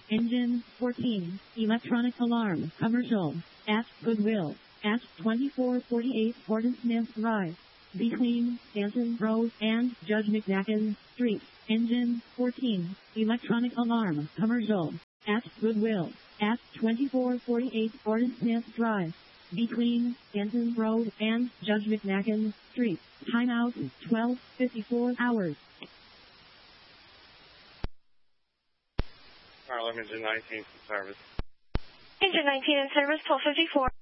Engine 14, electronic alarm, commercial, at Goodwill, at 2448 Gordon Smith Drive, between Stanton Road and Judge McNacken Street. Engine 14, electronic alarm, commercial, at Goodwill, at 2448 Gordon Smith Drive, between Stanton Road and Judge McNacken Street. Timeout 12:54 hours. Harlem, Engine 19 in service. Engine 19 in service, 12:54.